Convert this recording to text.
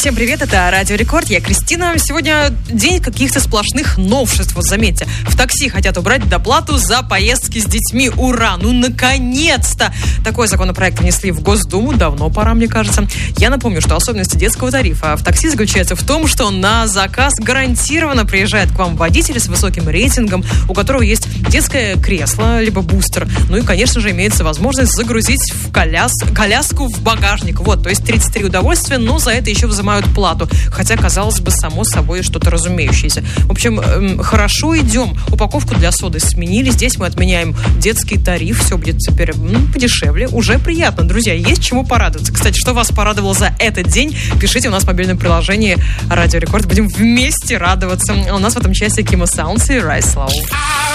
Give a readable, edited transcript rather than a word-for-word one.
Всем привет, это Радио Рекорд, я Кристина. Сегодня день каких-то сплошных новшеств, вот заметьте. В такси хотят убрать доплату за поездки с детьми. Ура! Ну, наконец-то! Такой законопроект внесли в Госдуму, давно пора, мне кажется. Я напомню, что особенности детского тарифа в такси заключается в том, что на заказ гарантированно приезжает к вам водитель с высоким рейтингом, у которого есть детское кресло, либо бустер. Ну и, конечно же, имеется возможность загрузить в коляску в багажник. Вот, то есть 33 удовольствия, но за это еще взимают плату. Хотя, казалось бы, само собой что-то разумеющееся. В общем, хорошо идем. Упаковку для соды сменили. Здесь мы отменяем детский тариф. Все будет теперь подешевле. Уже приятно, друзья. Есть чему порадоваться. Кстати, что вас порадовало за этот день? Пишите у нас в мобильном приложении Радио Рекорд. Будем вместе радоваться. У нас в этом часе Kimo Sounds и Rise Slow.